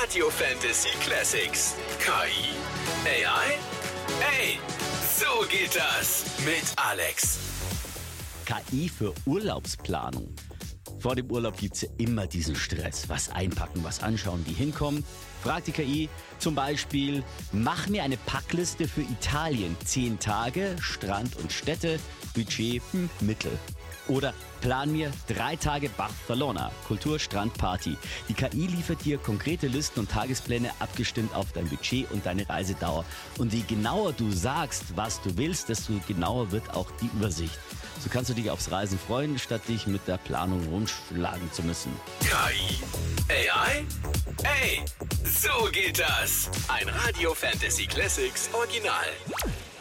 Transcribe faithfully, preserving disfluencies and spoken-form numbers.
Radio Fantasy Classics. K I? A I? Ey, so geht das mit Alex. K I für Urlaubsplanung. Vor dem Urlaub gibt's ja immer diesen Stress. Was einpacken, was anschauen, wie hinkommen. Fragt die K I zum Beispiel, mach mir eine Packliste für Italien. Zehn Tage, Strand und Städte, Budget hm, Mittel. Oder plan mir drei Tage Barcelona, Kultur, Strand, Party. Die K I liefert dir konkrete Listen und Tagespläne abgestimmt auf dein Budget und deine Reisedauer. Und je genauer du sagst, was du willst, desto genauer wird auch die Übersicht. So kannst du dich aufs Reisen freuen, statt dich mit der Planung rumschlagen zu müssen. K I? A I? Ey, so geht das. Ein Radio Fantasy Classics Original.